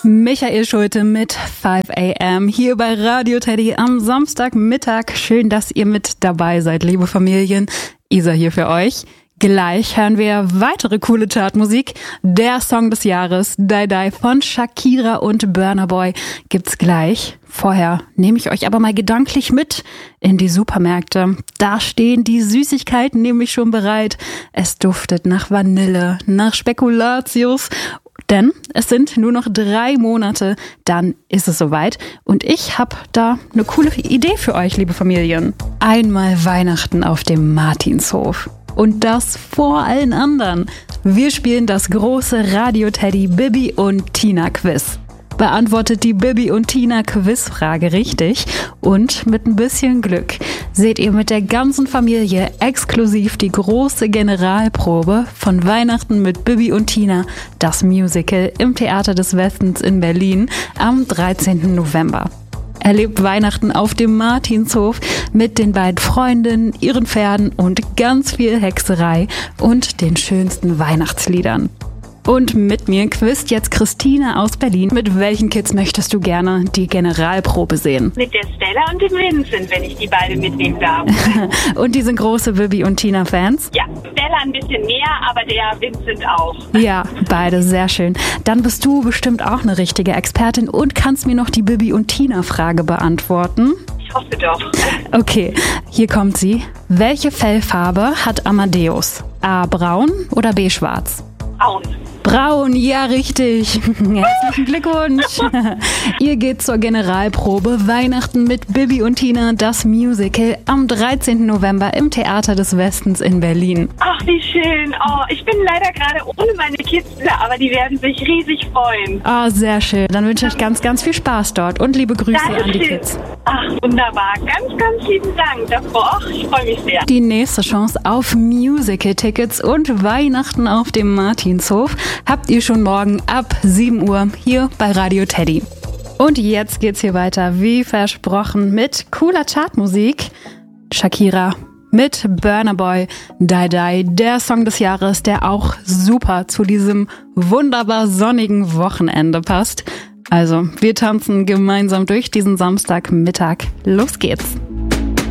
Michael Schulte mit 5 AM hier bei Radio Teddy am Samstagmittag. Schön, dass ihr mit dabei seid, liebe Familien. Isa hier für euch. Gleich hören wir weitere coole Chartmusik. Der Song des Jahres, Die Die von Shakira und Burna Boy, gibt's gleich. Vorher nehme ich euch aber mal gedanklich mit in die Supermärkte. Da stehen die Süßigkeiten nämlich schon bereit. Es duftet nach Vanille, nach Spekulatius. Denn es sind nur noch 3 Monate, dann ist es soweit. Und ich habe da eine coole Idee für euch, liebe Familien. Einmal Weihnachten auf dem Martinshof. Und das vor allen anderen. Wir spielen das große Radio Teddy Bibi und Tina Quiz. Beantwortet die Bibi und Tina Quizfrage richtig und mit ein bisschen Glück seht ihr mit der ganzen Familie exklusiv die große Generalprobe von Weihnachten mit Bibi und Tina, das Musical im Theater des Westens in Berlin am 13. November. Erlebt Weihnachten auf dem Martinshof mit den beiden Freundinnen, ihren Pferden und ganz viel Hexerei und den schönsten Weihnachtsliedern. Und mit mir quizt jetzt Christine aus Berlin. Mit welchen Kids möchtest du gerne die Generalprobe sehen? Mit der Stella und dem Vincent, wenn ich die beiden mitnehmen darf. Und die sind große Bibi und Tina-Fans? Ja, Stella ein bisschen mehr, aber der Vincent auch. Ja, beide, sehr schön. Dann bist du bestimmt auch eine richtige Expertin und kannst mir noch die Bibi und Tina-Frage beantworten. Ich hoffe doch. Okay, hier kommt sie. Welche Fellfarbe hat Amadeus? A. Braun oder B. Schwarz? Braun. Braun, ja richtig. Herzlichen Glückwunsch. Ihr geht zur Generalprobe Weihnachten mit Bibi und Tina, das Musical, am 13. November im Theater des Westens in Berlin. Ach, wie schön. Oh, ich bin leider gerade ohne meine Kids da, aber die werden sich riesig freuen. Oh, sehr schön. Dann wünsche ich ganz, ganz viel Spaß dort und liebe Grüße an die Kids. Ach, wunderbar. Ganz, ganz lieben Dank. Ich freue mich sehr. Die nächste Chance auf Musical-Tickets und Weihnachten auf dem Martinshof habt ihr schon morgen ab 7 Uhr hier bei Radio Teddy. Und jetzt geht's hier weiter, wie versprochen, mit cooler Chartmusik. Shakira mit Burna Boy, Die Die, der Song des Jahres, der auch super zu diesem wunderbar sonnigen Wochenende passt. Also, wir tanzen gemeinsam durch diesen Samstagmittag. Los geht's!